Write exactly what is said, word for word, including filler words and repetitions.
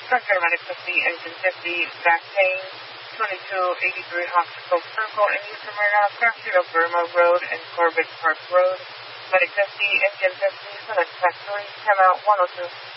paramedic fifty, engine fifty, back pain, twenty-two eighty-three Hospital Circle, and use of Marina, Fairfield, Burma Road, and Corbett Park Road. Medic fifty, engine fifty, Senate Factory, come out one oh two.